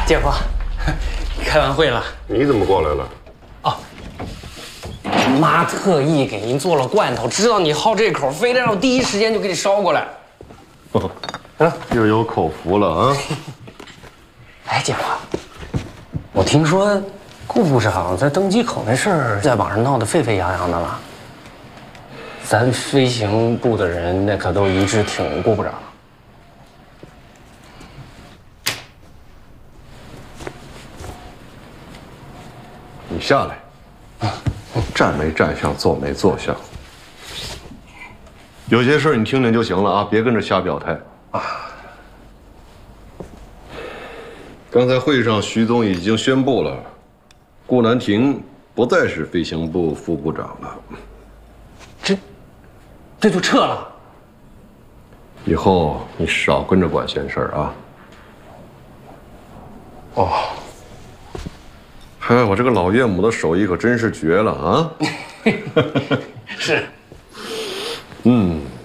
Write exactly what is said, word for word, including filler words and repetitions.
姐夫，开完会了。 你怎么过来了？ 哦，妈特意给您做了罐头，知道你好这口，非得让我第一时间就给你捎过来。 哦，啊，又有口福了啊！ 哎，姐夫，我听说顾部长在登机口那事儿在网上闹得沸沸扬扬的了，咱飞行部的人那可都一致挺顾部长。 你下来，站没站相，坐没坐相。有些事儿你听听就行了啊，别跟着瞎表态啊。刚才会上，徐总已经宣布了，顾南亭不再是飞行部副部长了。 这，这就撤了？ 以后你少跟着管闲事儿啊。哦。 哎，我这个老岳母的手艺可真是绝了啊！ 是， 嗯。